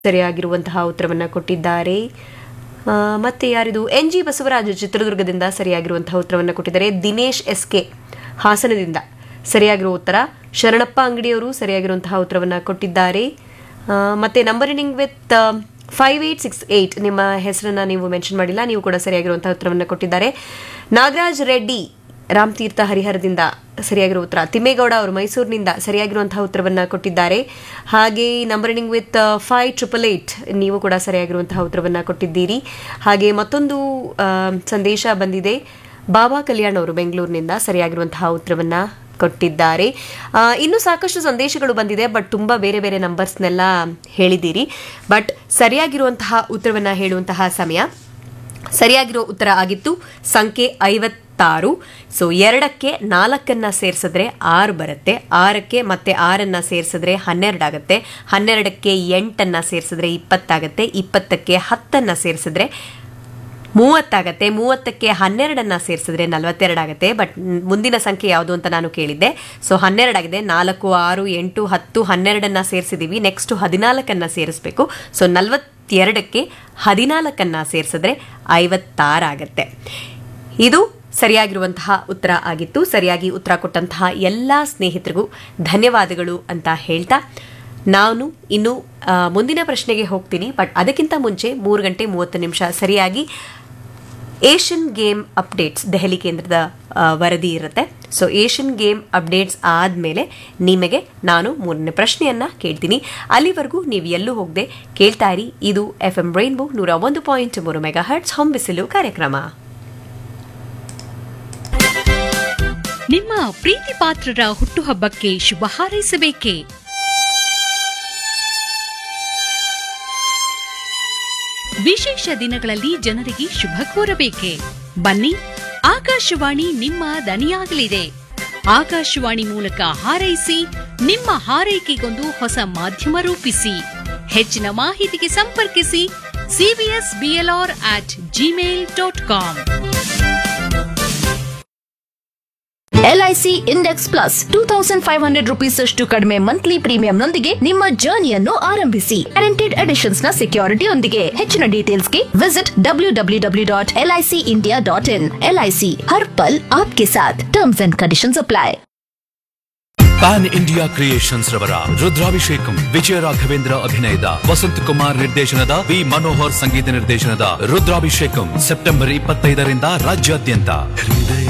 ಸರಿಯಾಗಿರುವಂತಹ ಉತ್ತರವನ್ನ ಕೊಟ್ಟಿದ್ದಾರೆ. ಮತ್ತೆ ಯಾರಿದು NG ಬಸವರಾಜ್ ಚಿತ್ರದುರ್ಗದಿಂದ ಸರಿಯಾಗಿರುವಂತಹ ಉತ್ತರವನ್ನು ಕೊಟ್ಟಿದ್ದಾರೆ. ದಿನೇಶ್ SK ಹಾಸನದಿಂದ ಸರಿಯಾಗಿರುವ ಉತ್ತರ. ಶರಣಪ್ಪ ಅಂಗಡಿಯವರು ಸರಿಯಾಗಿರುವಂತಹ ಉತ್ತರವನ್ನು ಕೊಟ್ಟಿದ್ದಾರೆ. ಮತ್ತೆ ನಂಬರ್ ಎಂಡಿಂಗ್ ವಿತ್ 5868 ನಿಮ್ಮ ಹೆಸರನ್ನ ನೀವು ಮೆನ್ಷನ್ ಮಾಡಿಲ್ಲ, ನೀವು ಕೂಡ ಸರಿಯಾಗಿರುವಂತಹ ಉತ್ತರವನ್ನು ಕೊಟ್ಟಿದ್ದಾರೆ. ನಾಗರಾಜ್ ರೆಡ್ಡಿ ರಾಮತೀರ್ಥ ಹರಿಹರದಿಂದ ಸರಿಯಾಗಿರುವ ಉತ್ತರ. ತಿಮ್ಮೇಗೌಡ ಅವರು ಮೈಸೂರಿನಿಂದ ಸರಿಯಾಗಿರುವಂತಹ ಉತ್ತರವನ್ನು ಕೊಟ್ಟಿದ್ದಾರೆ. ಹಾಗೆ ನಂಬರ್ ಎಂಡಿಂಗ್ ವಿತ್ 5888 ನೀವು ಕೂಡ ಸರಿಯಾಗಿರುವಂತಹ ಉತ್ತರವನ್ನು ಕೊಟ್ಟಿದ್ದೀರಿ. ಹಾಗೆ ಮತ್ತೊಂದು ಸಂದೇಶ ಬಂದಿದೆ. ಬಾಬಾ ಕಲ್ಯಾಣ್ ಅವರು ಬೆಂಗಳೂರಿನಿಂದ ಸರಿಯಾಗಿರುವಂತಹ ಉತ್ತರವನ್ನು ಕೊಟ್ಟಿದ್ದಾರೆ. ಇನ್ನು ಸಾಕಷ್ಟು ಸಂದೇಶಗಳು ಬಂದಿದೆ, ಬಟ್ ತುಂಬ ಬೇರೆ ಬೇರೆ ನಂಬರ್ಸ್ನೆಲ್ಲ ಹೇಳಿದ್ದೀರಿ. ಬಟ್ ಸರಿಯಾಗಿರುವಂತಹ ಉತ್ತರವನ್ನು ಹೇಳುವಂತಹ ಸಮಯ. ಸರಿಯಾಗಿರೋ ಉತ್ತರ ಆಗಿತ್ತು ಸಂಖ್ಯೆ 56. ಸೊ 2ಕ್ಕೆ 4 ಸೇರಿಸಿದ್ರೆ 6 ಬರುತ್ತೆ. 6ಕ್ಕೆ ಮತ್ತೆ 6 ಸೇರಿಸಿದ್ರೆ 12 ಆಗುತ್ತೆ. 12ಕ್ಕೆ 8 ಸೇರಿಸಿದ್ರೆ 20 ಆಗುತ್ತೆ. 20ಕ್ಕೆ 10 ಸೇರಿಸಿದ್ರೆ 30 ಆಗುತ್ತೆ. 30ಕ್ಕೆ 12 ಸೇರಿಸಿದ್ರೆ 42 ಆಗುತ್ತೆ. ಬಟ್ ಮುಂದಿನ ಸಂಖ್ಯೆ ಯಾವುದು ಅಂತ ನಾನು ಕೇಳಿದ್ದೆ. ಸೊ 12 ಆಗಿದೆ. 4, 6, 8, 10, 12 ಸೇರಿಸಿದೀವಿ. ನೆಕ್ಸ್ಟ್ 14 ಸೇರಿಸಬೇಕು. ಸೊ 42ಕ್ಕೆ 14 ಸೇರಿಸಿದ್ರೆ 56 ಆಗುತ್ತೆ. ಇದು ಸರಿಯಾಗಿರುವಂತಹ ಉತ್ತರ ಆಗಿತ್ತು. ಸರಿಯಾಗಿ ಉತ್ತರ ಕೊಟ್ಟಂತಹ ಎಲ್ಲ ಸ್ನೇಹಿತರಿಗೂ ಧನ್ಯವಾದಗಳು ಅಂತ ಹೇಳ್ತಾ ನಾನು ಇನ್ನು ಮುಂದಿನ ಪ್ರಶ್ನೆಗೆ ಹೋಗ್ತೀನಿ. ಬಟ್ ಅದಕ್ಕಿಂತ ಮುಂಚೆ 3:30 ಸರಿಯಾಗಿ ಏಷ್ಯನ್ ಗೇಮ್ ಅಪ್ಡೇಟ್ಸ್ ದೆಹಲಿ ಕೇಂದ್ರದ ವರದಿ ಇರುತ್ತೆ. ಸೊ ಏಷ್ಯನ್ ಗೇಮ್ ಅಪ್ಡೇಟ್ಸ್ ಆದಮೇಲೆ ನಿಮಗೆ ನಾನು 3ನೇ ಪ್ರಶ್ನೆಯನ್ನ ಕೇಳ್ತೀನಿ. ಅಲ್ಲಿವರೆಗೂ ನೀವು ಎಲ್ಲೂ ಹೋಗದೆ ಕೇಳ್ತಾ ಇರಿ. ಇದು FM ರೈನ್ಬೋ 101.3 ಮೆಗಾಹರ್ಟ್ಸ್ ಹೊಂಬಿಸಿಲು ಕಾರ್ಯಕ್ರಮ. ನಿಮ್ಮ ಪ್ರೀತಿ ಪಾತ್ರರ ಹುಟ್ಟುಹಬ್ಬಕ್ಕೆ ಶುಭ ಹಾರೈಸಬೇಕೇ? ವಿಶೇಷ ದಿನಗಳಲ್ಲಿ ಜನರಿಗೆ ಶುಭ ಕೋರಬೇಕೆ? ಬನ್ನಿ, ಆಕಾಶವಾಣಿ ನಿಮ್ಮ ದನಿಯಾಗಲಿದೆ. ಆಕಾಶವಾಣಿ ಮೂಲಕ ಹಾರೈಸಿ, ನಿಮ್ಮ ಹಾರೈಕೆಗೊಂದು ಹೊಸ ಮಾಧ್ಯಮ ರೂಪಿಸಿ. ಹೆಚ್ಚಿನ ಮಾಹಿತಿಗೆ ಸಂಪರ್ಕಿಸಿ cvsblr@gmail.com. LIC index plus 2500 rupees ಅಷ್ಟು ಕಡಿಮೆ ಮಂತ್ಲಿ ಪ್ರೀಮಿಯಂನೊಂದಿಗೆ ನಿಮ್ಮ ಜರ್ನಿಯನ್ನು ಆರಂಭಿಸಿ. ಗ್ಯಾರಂಟಿಡ್ ಎಡಿಷನ್ಸ್ ನ ಸೆಕ್ಯೂರಿಟಿ ಯೊಂದಿಗೆ. ಹೆಚ್ಚಿನ ಡೀಟೇಲ್ಸ್ಗೆ ವಿಸಿಟ್ www.licindia.in. LIC ಹರ್ ಪಲ್ ಆಪ್ಕೆ ಸಾಥ್. Terms and conditions apply. PAN India creations ರವರ ರುದ್ರಾಭಿಷೇಕಂ ವಿಜಯ ರಾಘವೇಂದ್ರ ಅಭಿನಯದ, ವಸಂತ್ ಕುಮಾರ್ ನಿರ್ದೇಶನದ, ವಿ ಮನೋಹರ್ ಸಂಗೀತ ನಿರ್ದೇಶನದ ರುದ್ರಾಭಿಷೇಕಂ ಸೆಪ್ಟೆಂಬರ್ 25ರಿಂದ ರಾಜ್ಯಾದ್ಯಂತ.